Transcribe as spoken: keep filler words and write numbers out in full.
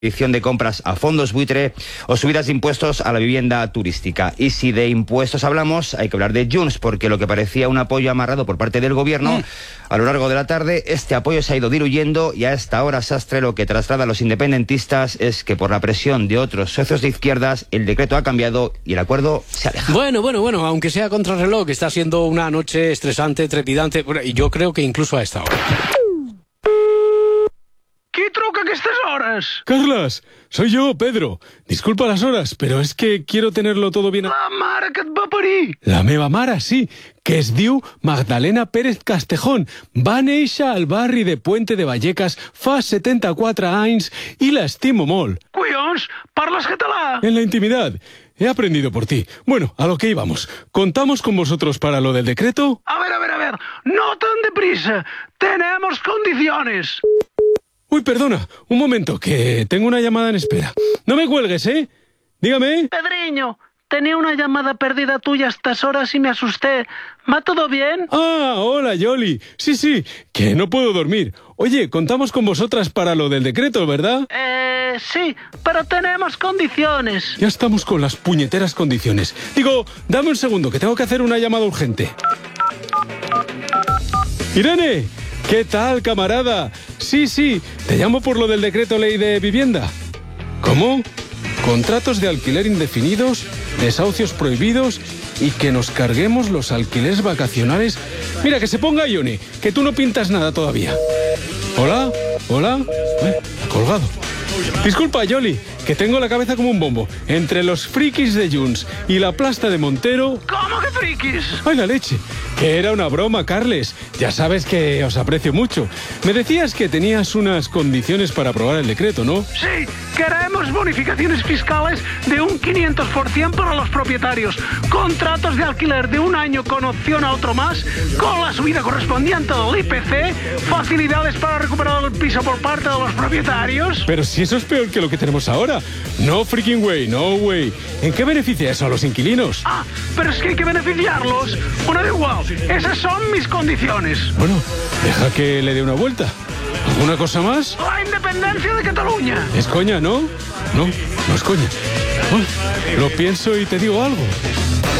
Edición de compras a fondos buitre o subidas de impuestos a la vivienda turística. Y si de impuestos hablamos, hay que hablar de Junts, porque lo que parecía un apoyo amarrado por parte del gobierno, mm. a lo largo de la tarde, este apoyo se ha ido diluyendo y a esta hora Sastre lo que traslada a los independentistas es que por la presión de otros socios de izquierdas, el decreto ha cambiado y el acuerdo se aleja. Bueno, bueno, bueno, aunque sea contrarreloj, está siendo una noche estresante, trepidante, y yo creo que incluso a esta hora. Qui truca a aquestes hores? Carles, soy yo, Pedro. Disculpa las horas, pero es que quiero tenerlo todo bien... La mare que et va parir! La meva mare, sí, que es diu Magdalena Pérez Castejón. Va néixer al barri de Puente de Vallecas fa setenta-quatre anys i l'estimo molt. Collons, parles català? En la intimidad. He aprendido por ti. Bueno, a lo que íbamos. ¿Contamos con vosotros para lo del decreto? A ver, a ver, a ver. No tan deprisa. Tenemos condiciones. Uy, perdona, un momento, que tengo una llamada en espera. No me cuelgues, ¿eh? Dígame. Pedriño, tenía una llamada perdida tuya a estas horas y me asusté. ¿Va todo bien? Ah, hola, Yoli. Sí, sí, que no puedo dormir. Oye, contamos con vosotras para lo del decreto, ¿verdad? Eh, sí, pero tenemos condiciones. Ya estamos con las puñeteras condiciones. Digo, dame un segundo, que tengo que hacer una llamada urgente. Irene, ¿qué tal, camarada? Sí, sí, te llamo por lo del decreto ley de vivienda. ¿Cómo? Contratos de alquiler indefinidos, desahucios prohibidos y que nos carguemos los alquileres vacacionales. Mira, que se ponga Ioni, que tú no pintas nada todavía. ¿Hola? ¿Hola? ¿Eh? Ha colgado. Disculpa, Yoli, que tengo la cabeza como un bombo. Entre los frikis de Junts y la plasta de Montero... ¿Cómo que frikis? ¡Ay, la leche! Que era una broma, Carles. Ya sabes que os aprecio mucho. Me decías que tenías unas condiciones para aprobar el decreto, ¿no? Sí, queremos bonificaciones fiscales de un quinientos por ciento para los propietarios, contratos de alquiler de un año con opción a otro más, con la subida correspondiente del I P C, facilidades para recuperar el piso por parte de los propietarios... Pero si eso es peor que lo que tenemos ahora. No freaking way, no way. ¿En qué beneficia eso a los inquilinos? Ah, pero es que hay que beneficiarlos. Bueno, da igual. Esas son mis condiciones. Bueno, deja que le dé una vuelta. ¿Alguna cosa más? La independencia de Cataluña. ¿Es coña, no? No, no es coña. Bueno, lo pienso y te digo algo.